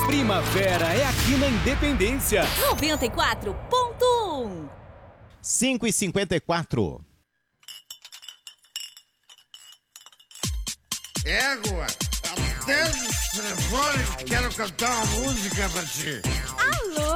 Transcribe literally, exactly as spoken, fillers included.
Primavera é aqui na Independência. noventa e quatro ponto um. cinco e cinquenta e quatro. Égua, atende o telefone, quero cantar uma música pra ti. Alô,